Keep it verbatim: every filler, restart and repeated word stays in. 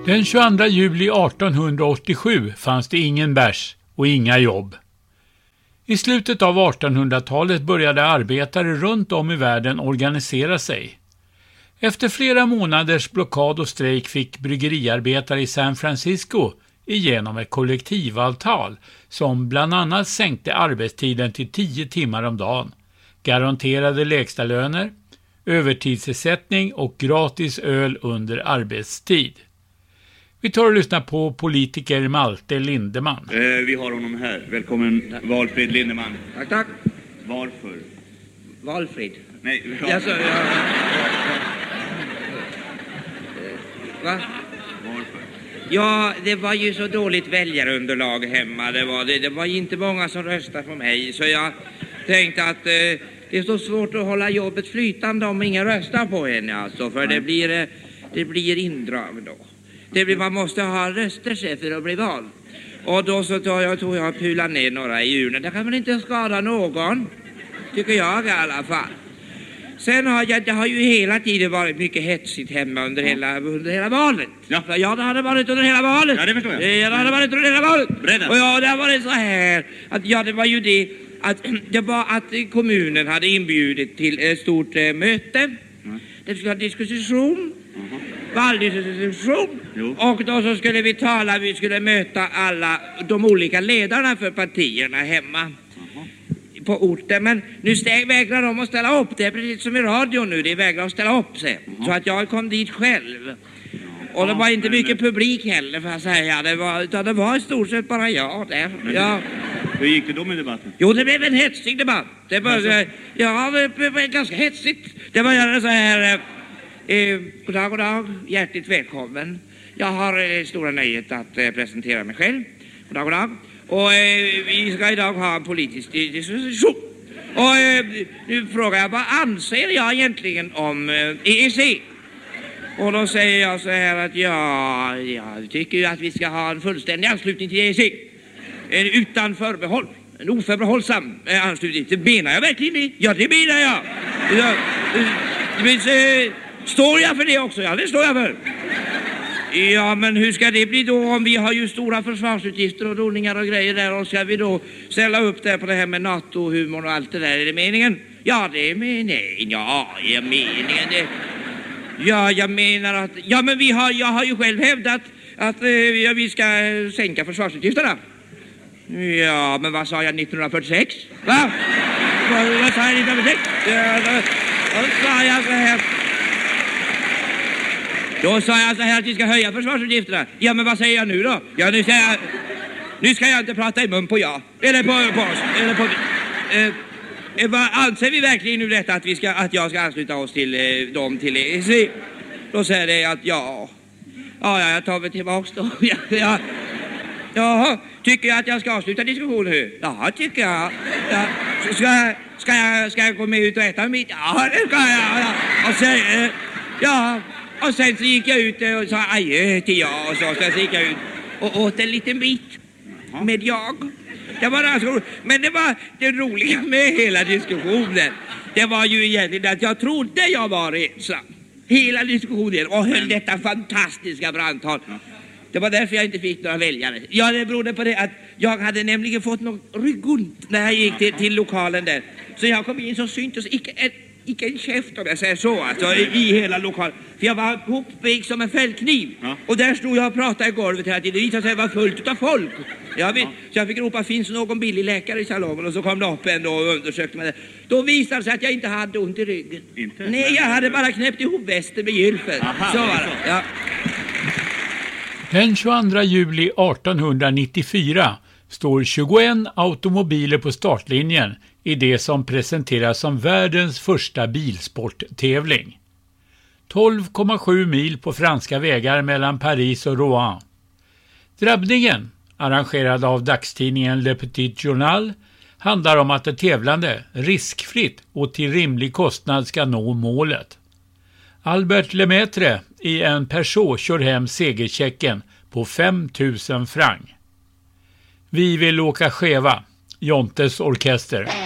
Den tjugoandra juli artonhundraåttiosju fanns det ingen bärs och inga jobb. I slutet av artonhundratalet började arbetare runt om i världen organisera sig. Efter flera månaders blockad och strejk fick bryggeriarbetare i San Francisco igenom ett kollektivavtal som bland annat sänkte arbetstiden till tio timmar om dagen, garanterade lägsta löner, övertidsersättning och gratis öl under arbetstid. Vi tar och lyssnar på politiker Malte Lindeman. Eh, vi har honom här. Välkommen, Valfrid Lindeman. Tack, tack. Varför? Valfrid. Nej, ja. Alltså, ja, ja, ja. Va? Varför? Ja, det var ju så dåligt väljarunderlag hemma. Det var, det, det var ju inte många som röstade på mig. Så jag tänkte att eh, det är så svårt att hålla jobbet flytande om ingen röstar på henne. Alltså, för det blir, eh, det blir indrag då. Det blir, man måste ha röster sig för att bli vald. Och då så tog jag, tog jag och pulade ner några i urnen. Det kan väl inte skada någon, tycker jag i alla fall. Sen har jag, det har ju hela tiden varit mycket hetsigt hemma under hela, under hela valet. Ja. Ja, det hade varit under hela valet. Ja, det förstår jag. Ja, det hade varit under hela valet. Bredden. Och ja, det har varit så här. Att, ja, det var ju det att, det var att kommunen hade inbjudit till ett stort eh, möte. Mm. Det skulle ha diskussion. Mm. Valdiskussion. Och då så skulle vi tala, vi skulle möta alla de olika ledarna för partierna hemma. Mm. På orten, men nu steg, vägrar de att ställa upp. Det är precis som i radio nu, de vägrar att ställa upp sig. Mm. Så att jag kom dit själv. Och det var inte mycket publik heller, för att säga. Det var, utan det var i stort sett bara jag där. Ja. Hur gick det då med debatten? Jo, det blev en hetsig debatt. Det var, alltså. Ja, det var ganska hetsigt. Det var så här... Eh, god dag, god dag. Hjärtligt välkommen. Jag har eh, stora nöjet att eh, presentera mig själv. God dag, god dag. Och eh, vi ska idag ha en politisk diskussion. Och eh, nu frågar jag, vad anser jag egentligen om eh, E E C? Och då säger jag så här att ja, jag tycker att vi ska ha en fullständig anslutning till E E C. En utan förbehåll. En oförbehållsam eh, anslutning. Det menar jag verkligen det? Ja, det menar jag. Ja, det finns... Eh, Står jag för det också? Ja, det står jag för. Ja, men hur ska det bli då om vi har ju stora försvarsutgifter och doningar och grejer där, och ska vi då ställa upp där på det här med NATO-humor och allt det där? Är det meningen? Ja, det är meningen. Ja, det är meningen. Det... Ja, jag menar att... Ja, men vi har, jag har ju själv hävdat att eh, ja, vi ska sänka försvarsutgifterna. Ja, men vad sa jag nittonhundrafyrtiosex? Va? Vad, vad sa jag nittonhundrafyrtiosex? Ja, då, då sa jag så här... Då sa jag så här att vi ska höja försvarsutgifterna. Ja, men vad säger jag nu då? Ja, nu ska jag, nu ska jag inte prata i mun på ja. Eller på, på oss. Eller på, eh, eh, vad anser vi verkligen nu detta att, vi ska, att jag ska ansluta oss till eh, dem till E E C? Då säger det att ja. Ja, ja, jag tar väl tillbaks då. Ja, ja. Jaha, tycker jag att jag ska avsluta diskussionen nu? Ja, tycker jag. Ja. Ska, jag, ska, jag, ska jag gå med ut och äta mitt? Ja, det ska jag. Ja. Och sen, eh, ja... Och sen så gick jag ut och sa adjö till jag och så, så gick jag ut och åt en liten bit med jag. Det var ganska roligt. Men det var det roliga med hela diskussionen. Det var ju egentligen att jag trodde jag var ensam. Hela diskussionen och höll detta fantastiska brandtal. Det var därför jag inte fick några väljare. Ja, det berodde på det att jag hade nämligen fått någon ryggont när jag gick till, till lokalen där. Så jag kom in så syntes icke ett Icke en käft om jag säger så, alltså, i, i hela lokalen. För jag var hopväg som en fällkniv. Ja. Och där stod jag och pratade i golvet hela tiden. Det visade sig vara fullt av folk. Jag vet, ja. Så jag fick ropa, finns någon billig läkare i salongen? Och så kom det upp en och undersökte mig. Då visade det sig att jag inte hade ont i ryggen. Inte? Nej, jag hade bara knäppt ihop västen med gylfen. Så var det, ja. Den tjugoandra juli artonhundranittiofyra står tjugoen automobiler på startlinjen i det som presenteras som världens första bilsporttävling. tolv komma sju mil på franska vägar mellan Paris och Rouen. Drabbningen, arrangerad av dagstidningen Le Petit Journal, handlar om att det tävlande riskfritt och till rimlig kostnad ska nå målet. Albert Lemaitre i en Peugeot kör hem segerchecken på fem tusen franc. Vi vill åka skeva, Jontes orkester.